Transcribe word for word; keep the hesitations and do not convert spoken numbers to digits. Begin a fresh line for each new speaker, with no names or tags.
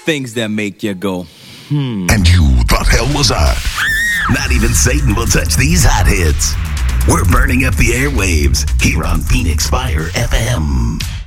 Things that make you go, hmm.
And you thought hell was hot. Not even Satan will touch these hot hits. We're burning up the airwaves here on Phoenix Fire F M.